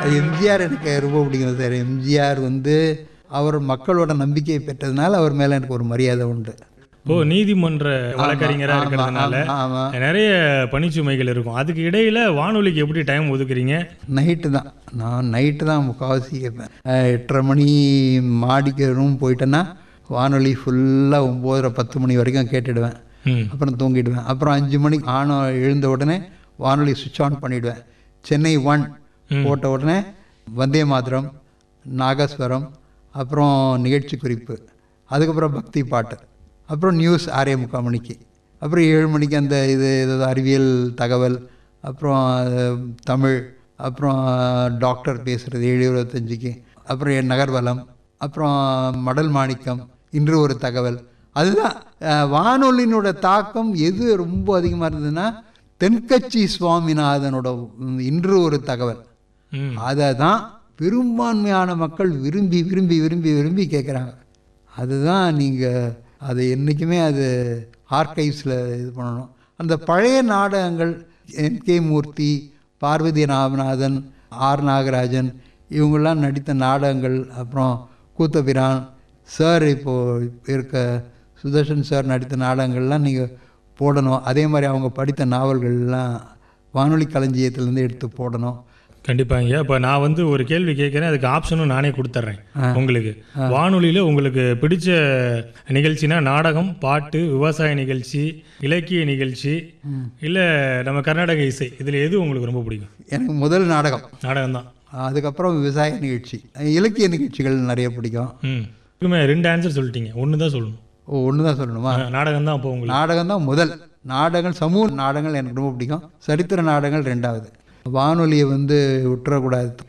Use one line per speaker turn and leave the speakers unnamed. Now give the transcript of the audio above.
அது எம்ஜிஆர் எனக்கு ரொம்ப பிடிக்கும் சார். எம்ஜிஆர் வந்து அவர் மக்களோட நம்பிக்கையை பெற்றதுனால அவர் மேலே எனக்கு ஒரு மரியாதை உண்டு.
நீதிமன்ற வழக்கறிஞராக இருக்கிறதுனால
ஆமாம்,
நிறைய பணிச்சுமைகள் இருக்கும். அதுக்கு இடையில வானொலிக்கு எப்படி டைம் ஒதுக்குறீங்க?
நைட்டு தான். நான் நைட்டு தான் முக்கால்வாசி கேட்பேன். 8:30 மணி மாடிக்கு ரூம் போயிட்டேன்னா வானொலி ஃபுல்லாக 9:30 10 மணி வரைக்கும் கேட்டுடுவேன். அப்புறம் தூங்கிடுவேன். அப்புறம் 5 மணிக்கு எழுந்த உடனே வானொலி சுவிட்ச் ஆன் பண்ணிவிடுவேன். சென்னை 1 போட்ட உடனே வந்தே மாதரம், நாகஸ்வரம், அப்புறம் நிகழ்ச்சி குறிப்பு, அதுக்கப்புறம் பக்தி பாட்டு, அப்புறம் நியூஸ் 6:45 மணிக்கு, அப்புறம் 7 மணிக்கு அந்த ஏதாவது அறிவியல் தகவல், அப்புறம் தமிழ், அப்புறம் டாக்டர் பேசுகிறது 7:25க்கு, அப்புறம் என் நகர்வலம், அப்புறம் மடல் மாணிக்கம், இன்று ஒரு தகவல். அதுதான் வானொலியினோட தாக்கம் எது ரொம்ப அதிகமாக இருந்ததுன்னா தென்கட்சி சுவாமிநாதனோட இன்று ஒரு தகவல். அதை தான் பெரும்பான்மையான மக்கள் விரும்பி விரும்பி விரும்பி விரும்பி கேட்குறாங்க. அதுதான் நீங்கள் அது என்றைக்குமே அது ஆர்கைவ்ஸில் இது பண்ணணும். அந்த பழைய நாடகங்கள் என்.கே. மூர்த்தி, பார்வதி ராமநாதன், ஆர். நாகராஜன் இவங்கெல்லாம் நடித்த நாடகங்கள், அப்புறம் கூத்தபிரான் சார் இப்போது இருக்க சுதர்ஷன் சார் நடித்த நாடகங்கள்லாம் நீங்கள் போடணும். அதே மாதிரி அவங்க படித்த நாவல்கள்லாம் வானொலி களஞ்சியத்திலேருந்து எடுத்து போடணும்.
கண்டிப்பாங்க. இப்போ நான் வந்து ஒரு கேள்வி கேட்குறேன், அதுக்கு ஆப்ஷனும் நானே கொடுத்துட்றேன் உங்களுக்கு. வானொலியில் உங்களுக்கு பிடிச்ச நிகழ்ச்சினா நாடகம், பாட்டு, விவசாய நிகழ்ச்சி, இலக்கிய நிகழ்ச்சி, இல்லை நம்ம கர்நாடக இசை, இதில் எது உங்களுக்கு ரொம்ப பிடிக்கும்?
எனக்கு முதல் நாடகம்
தான்.
அதுக்கப்புறம் விவசாய நிகழ்ச்சி, இலக்கிய நிகழ்ச்சிகள் நிறைய பிடிக்கும்.
இப்போமே 2 ஆன்சர் சொல்லிட்டீங்க, ஒன்று தான் சொல்லணும்.
ஒன்று தான் சொல்லணுமா?
நாடகம் தான். அப்போ உங்களுக்கு
நாடகம் தான் முதல். நாடகங்கள், சமூக நாடகங்கள் எனக்கு ரொம்ப பிடிக்கும். சரித்திர நாடகங்கள் 2வது. வானொலியை வந்து விட்டுறக்கூடாது.